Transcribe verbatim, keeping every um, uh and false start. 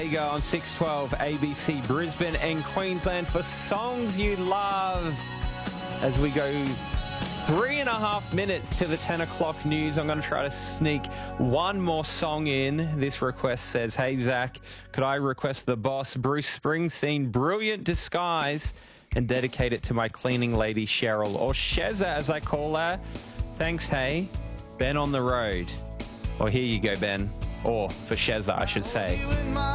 There you go on six twelve A B C Brisbane and Queensland for songs you love. As we go three and a half minutes to the ten o'clock news, I'm going to try to sneak one more song in. This request says, hey, Zach, could I request the boss, Bruce Springsteen, Brilliant Disguise, and dedicate it to my cleaning lady, Cheryl, or Sheza, as I call her. Thanks, hey. Ben on the road. Well, here you go, Ben. Or for Sheza, I should say.